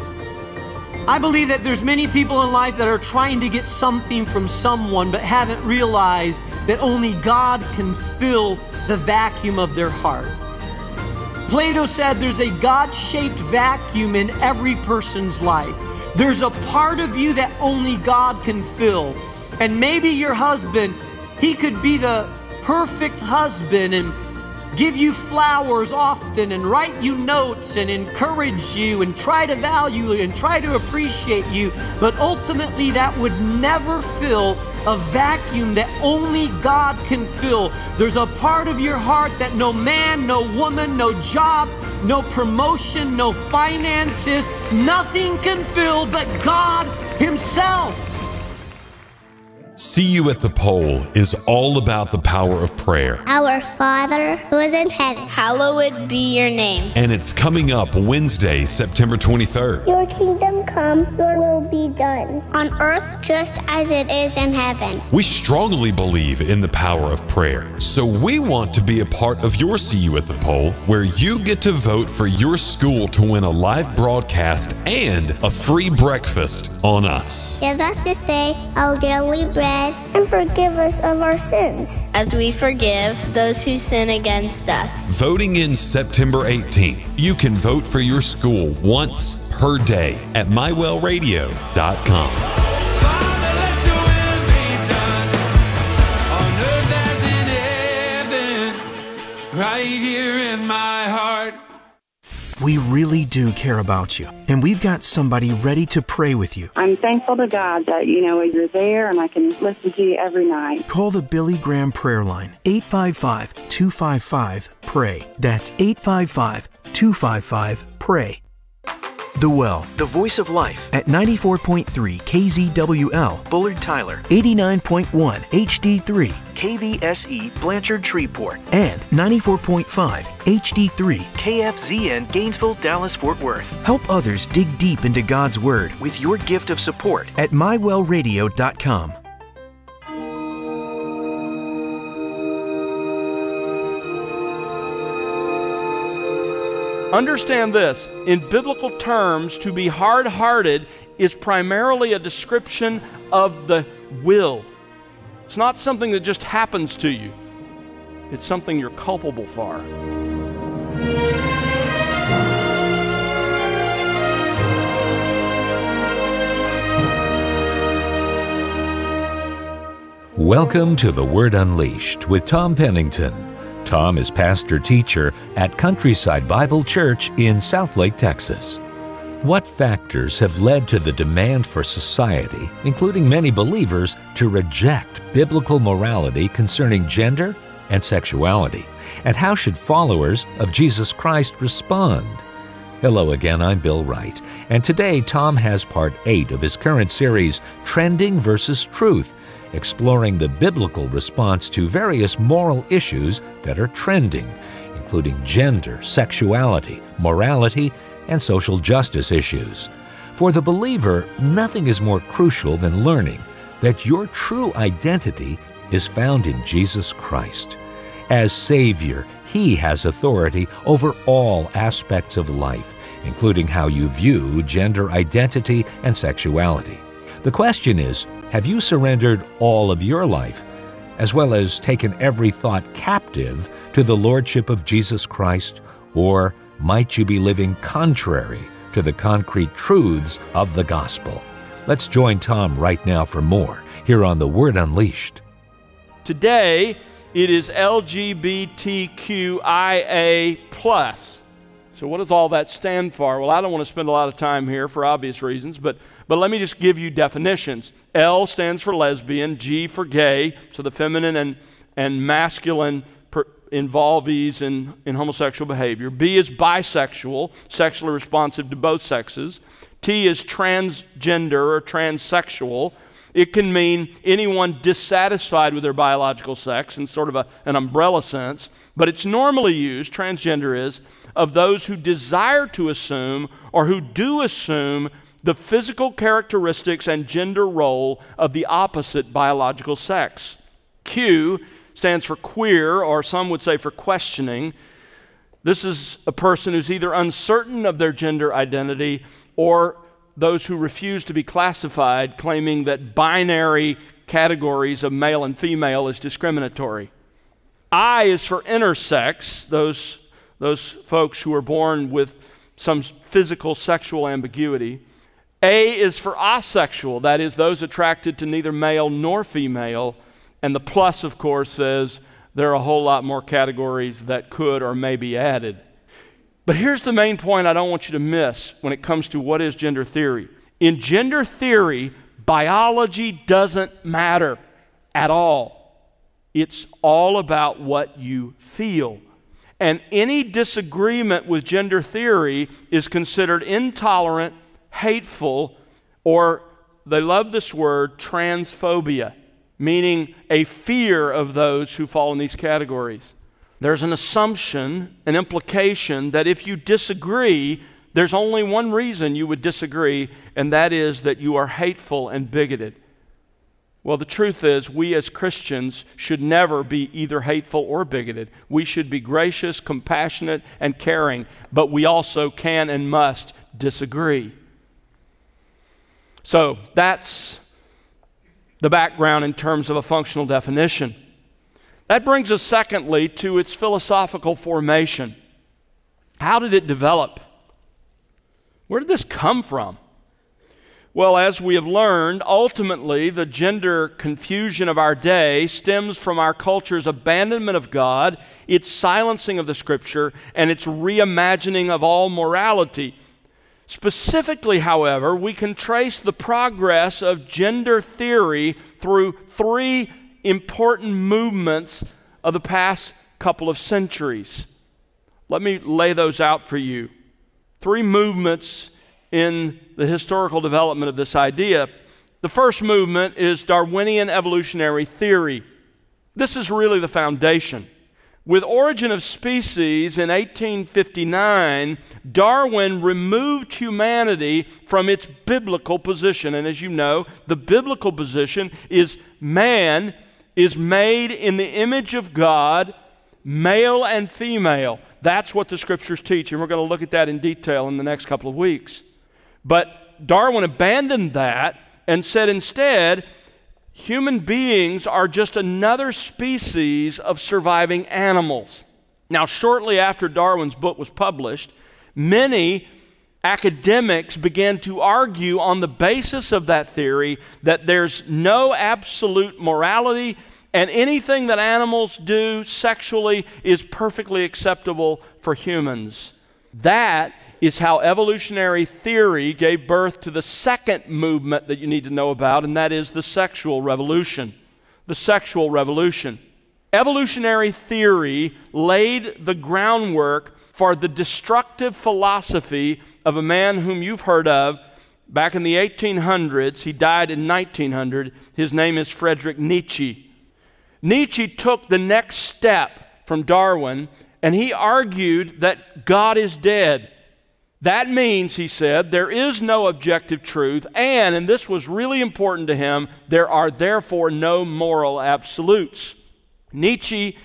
I believe that there's many people in life that are trying to get something from someone but haven't realized that only God can fill the vacuum of their heart. Plato said there's a God-shaped vacuum in every person's life. There's a part of you that only God can fill. And maybe your husband, he could be the perfect husband and give you flowers often and write you notes and encourage you and try to value you and try to appreciate you. But ultimately that would never fill a vacuum that only God can fill. There's a part of your heart that no man, no woman, no job, no promotion, no finances, nothing can fill but God Himself. See You at the Pole is all about the power of prayer. Our Father who is in heaven, hallowed be your name. And it's coming up Wednesday, September twenty-third. Your kingdom come, your will be done, on earth just as it is in heaven. We strongly believe in the power of prayer, so we want to be a part of your See You at the Pole, where you get to vote for your school to win a live broadcast and a free breakfast on us. Give us this day our daily bread, and forgive us of our sins, as we forgive those who sin against us. Voting in September eighteenth. You can vote for your school once per day at my well radio dot com. Father, let your will be done on earth as in heaven, right here in my heart. We really do care about you, and we've got somebody ready to pray with you. I'm thankful to God that, you know, you're there and I can listen to you every night. Call the Billy Graham prayer line, eight five five, two five five, P R A Y. That's eight five five, two five five, P R A Y. The Well, the voice of life at ninety-four point three K Z W L, Bullard Tyler, eighty-nine point one H D three, K V S E, Blanchard Shreveport, and ninety-four point five H D three, K F Z N, Gainesville, Dallas, Fort Worth. Help others dig deep into God's Word with your gift of support at my well radio dot com. Understand this, in biblical terms, to be hard-hearted is primarily a description of the will. It's not something that just happens to you. It's something you're culpable for. Welcome to The Word Unleashed with Tom Pennington. Tom is pastor-teacher at Countryside Bible Church in Southlake, Texas. What factors have led to the demand for society, including many believers, to reject biblical morality concerning gender and sexuality? And how should followers of Jesus Christ respond? Hello again, I'm Bill Wright, and today Tom has part eight of his current series, Trending versus Truth, exploring the biblical response to various moral issues that are trending, including gender, sexuality, morality, and social justice issues. For the believer, nothing is more crucial than learning that your true identity is found in Jesus Christ. As Savior, He has authority over all aspects of life, including how you view gender identity and sexuality. The question is, have you surrendered all of your life, as well as taken every thought captive to the Lordship of Jesus Christ, or might you be living contrary to the concrete truths of the gospel? Let's join Tom right now for more here on The Word Unleashed. Today, it is L G B T Q I A plus. So what does all that stand for? Well, I don't want to spend a lot of time here for obvious reasons, but, but let me just give you definitions. L stands for lesbian, G for gay, so the feminine and, and masculine per, involvees in, in homosexual behavior. B is bisexual, sexually responsive to both sexes. T is transgender or transsexual. It can mean anyone dissatisfied with their biological sex in sort of a, an umbrella sense, but it's normally used, transgender is, of those who desire to assume or who do assume the physical characteristics and gender role of the opposite biological sex. Q stands for queer, or some would say for questioning. This is a person who's either uncertain of their gender identity or those who refuse to be classified, claiming that binary categories of male and female is discriminatory. I is for intersex, those, those folks who are born with some physical sexual ambiguity. A is for asexual, that is, those attracted to neither male nor female. And the plus, of course, says there are a whole lot more categories that could or may be added. But here's the main point I don't want you to miss when it comes to what is gender theory. In gender theory, biology doesn't matter at all. It's all about what you feel. And any disagreement with gender theory is considered intolerant, hateful, or they love this word, transphobia. meaning a fear of those who fall in these categories. There's an assumption, an implication that if you disagree, there's only one reason you would disagree, and that is that you are hateful and bigoted. Well, the truth is, we as Christians should never be either hateful or bigoted. We should be gracious, compassionate, and caring, but we also can and must disagree. So that's the background in terms of a functional definition. That brings us, secondly, to its philosophical formation. How did it develop? Where did this come from? Well, as we have learned, ultimately the gender confusion of our day stems from our culture's abandonment of God, its silencing of the Scripture, and its reimagining of all morality. Specifically, however, we can trace the progress of gender theory through three important movements of the past couple of centuries. Let me lay those out for you. Three movements in the historical development of this idea. The first movement is Darwinian evolutionary theory. This is really the foundation. With Origin of Species in eighteen fifty-nine, Darwin removed humanity from its biblical position. And as you know, the biblical position is man is made in the image of God, male and female. That's what the Scriptures teach, and we're going to look at that in detail in the next couple of weeks. But Darwin abandoned that and said instead, human beings are just another species of surviving animals. Now, shortly after Darwin's book was published, many academics began to argue on the basis of that theory that there's no absolute morality and anything that animals do sexually is perfectly acceptable for humans. That is how evolutionary theory gave birth to the second movement that you need to know about, and that is the sexual revolution. The sexual revolution. Evolutionary theory laid the groundwork for the destructive philosophy of a man whom you've heard of back in the eighteen hundreds. He died in nineteen hundred. His name is Friedrich Nietzsche. Nietzsche took the next step from Darwin, and he argued that God is dead. That means, he said, there is no objective truth, and, and this was really important to him, there are therefore no moral absolutes. Nietzsche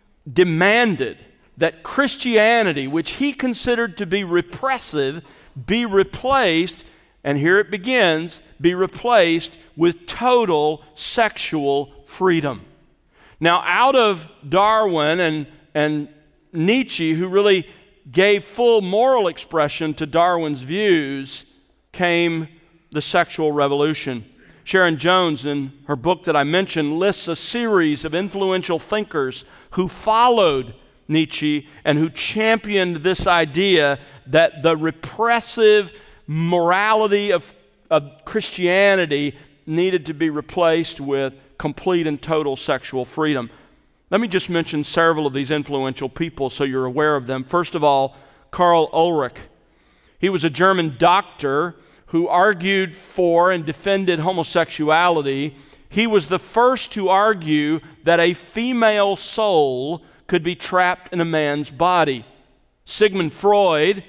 demanded that Christianity, which he considered to be repressive, be replaced, and here it begins, be replaced with total sexual freedom. Now, out of Darwin and, and Nietzsche, who really gave full moral expression to Darwin's views, came the sexual revolution. Sharon Jones, in her book that I mentioned, lists a series of influential thinkers who followed Nietzsche and who championed this idea that the repressive morality of, of Christianity needed to be replaced with complete and total sexual freedom. Let me just mention several of these influential people so you're aware of them. First of all, Karl Ulrich. He was a German doctor who argued for and defended homosexuality. He was the first to argue that a female soul could be trapped in a man's body. Sigmund Freud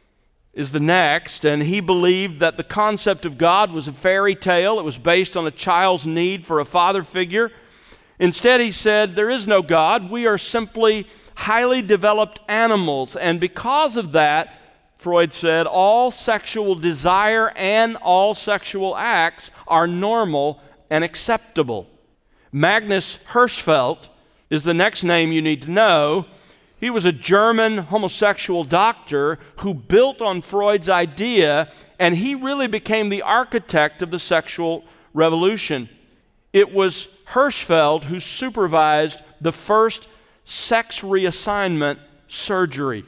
is the next, and he believed that the concept of God was a fairy tale. It was based on a child's need for a father figure. Instead, he said, there is no God. We are simply highly developed animals. And because of that, Freud said, all sexual desire and all sexual acts are normal and acceptable. Magnus Hirschfeld is the next name you need to know. He was a German homosexual doctor who built on Freud's idea, and he really became the architect of the sexual revolution. It was Hirschfeld who supervised the first sex reassignment surgery.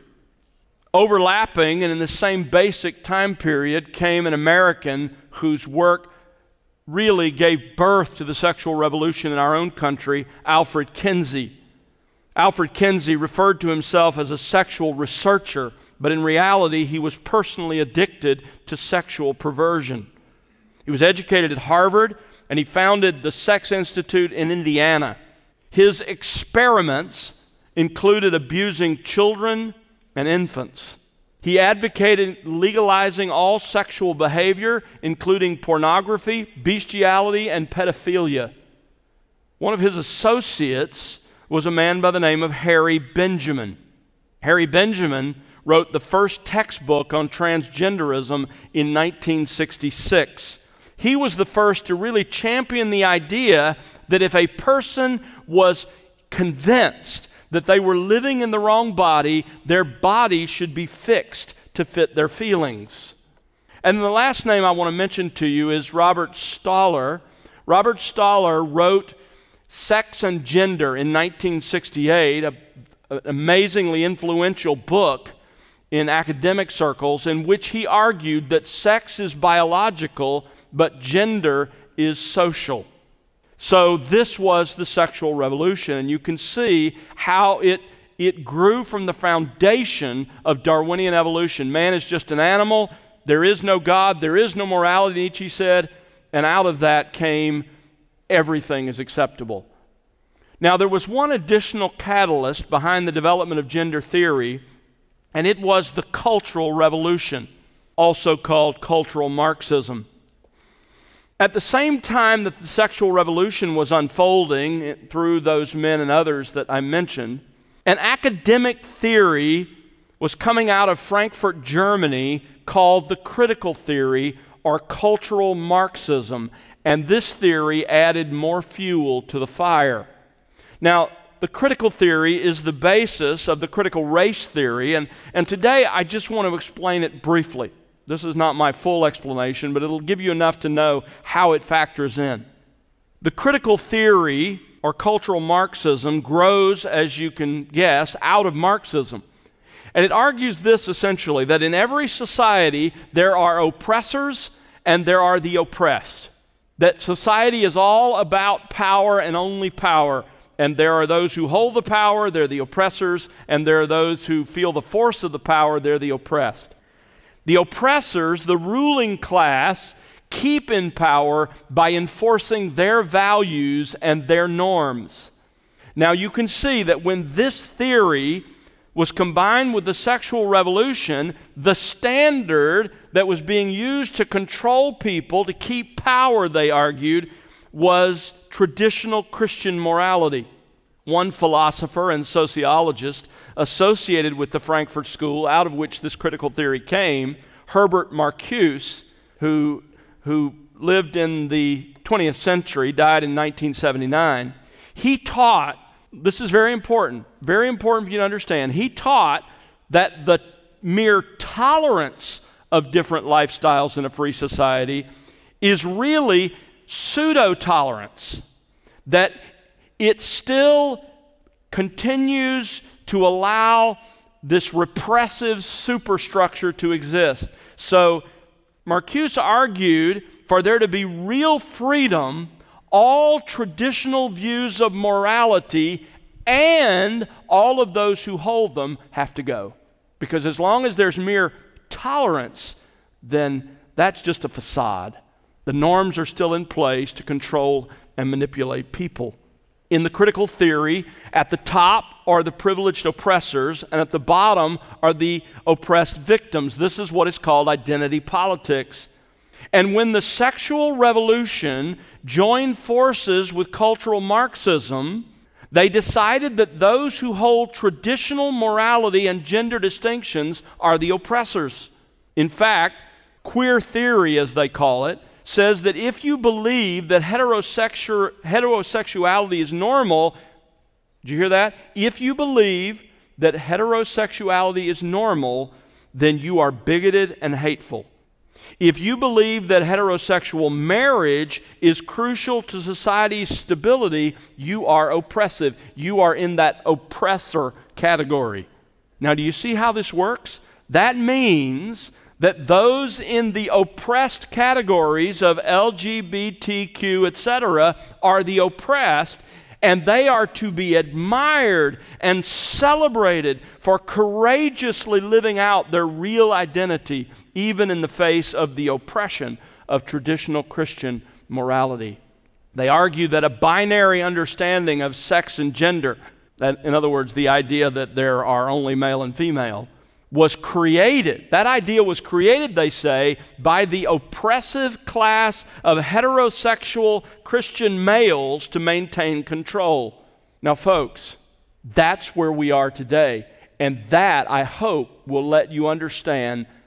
Overlapping and in the same basic time period came an American whose work really gave birth to the sexual revolution in our own country, Alfred Kinsey. Alfred Kinsey referred to himself as a sexual researcher, but in reality he was personally addicted to sexual perversion. He was educated at Harvard, and he founded the Sex Institute in Indiana. His experiments included abusing children and infants. He advocated legalizing all sexual behavior, including pornography, bestiality, and pedophilia. One of his associates was a man by the name of Harry Benjamin. Harry Benjamin wrote the first textbook on transgenderism in nineteen sixty-six. He was the first to really champion the idea that if a person was convinced that they were living in the wrong body, their body should be fixed to fit their feelings. And the last name I want to mention to you is Robert Stoller. Robert Stoller wrote Sex and Gender in nineteen sixty-eight, a, an amazingly influential book in academic circles in which he argued that sex is biological, but gender is social. So this was the sexual revolution, and you can see how it, it grew from the foundation of Darwinian evolution. Man is just an animal, there is no God, there is no morality, Nietzsche said, and out of that came everything is acceptable. Now there was one additional catalyst behind the development of gender theory, and it was the Cultural Revolution, also called Cultural Marxism. At the same time that the sexual revolution was unfolding through those men and others that I mentioned, an academic theory was coming out of Frankfurt, Germany, called the critical theory or cultural Marxism, and this theory added more fuel to the fire. Now, the critical theory is the basis of the critical race theory, and, and today I just want to explain it briefly. This is not my full explanation, but it'll give you enough to know how it factors in. The critical theory, or cultural Marxism, grows, as you can guess, out of Marxism. And it argues this essentially, that in every society there are oppressors and there are the oppressed. That society is all about power and only power. And there are those who hold the power, they're the oppressors, and there are those who feel the force of the power, they're the oppressed. The oppressors, the ruling class, keep in power by enforcing their values and their norms. Now you can see that when this theory was combined with the sexual revolution, the standard that was being used to control people, to keep power, they argued, was traditional Christian morality. One philosopher and sociologist associated with the Frankfurt School, out of which this critical theory came, Herbert Marcuse, who, who lived in the twentieth century, died in nineteen seventy-nine, he taught, this is very important, very important for you to understand, he taught that the mere tolerance of different lifestyles in a free society is really pseudo-tolerance, that it still continues to allow this repressive superstructure to exist. So Marcuse argued for there to be real freedom, all traditional views of morality and all of those who hold them have to go. Because as long as there's mere tolerance, then that's just a facade. The norms are still in place to control and manipulate people. In the critical theory, at the top are the privileged oppressors, and at the bottom are the oppressed victims. This is what is called identity politics. And when the sexual revolution joined forces with cultural Marxism, they decided that those who hold traditional morality and gender distinctions are the oppressors. In fact, queer theory, as they call it, says that if you believe that heterosexual, heterosexuality is normal, did you hear that? If you believe that heterosexuality is normal, then you are bigoted and hateful. If you believe that heterosexual marriage is crucial to society's stability, you are oppressive. You are in that oppressor category. Now, do you see how this works? That means that those in the oppressed categories of L G B T Q, et cetera, are the oppressed, and they are to be admired and celebrated for courageously living out their real identity, even in the face of the oppression of traditional Christian morality. They argue that a binary understanding of sex and gender, that, in other words, the idea that there are only male and female, was created. That idea was created, they say, by the oppressive class of heterosexual Christian males to maintain control. Now, folks, that's where we are today. And that, I hope, will let you understand